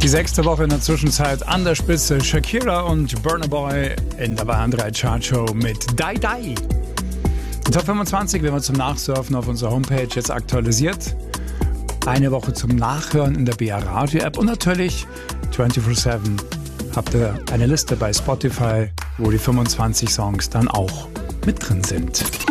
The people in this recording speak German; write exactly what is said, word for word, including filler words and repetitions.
Die sechste Woche in der Zwischenzeit an der Spitze Shakira und Burna Boy in der Bayern drei Chartshow mit Die Die. Die Top fünfundzwanzig werden wir zum Nachsurfen auf unserer Homepage jetzt aktualisiert. Eine Woche zum Nachhören in der B R Radio App und natürlich vierundzwanzig sieben habt ihr eine Liste bei Spotify, wo die fünfundzwanzig Songs dann auch mit drin sind.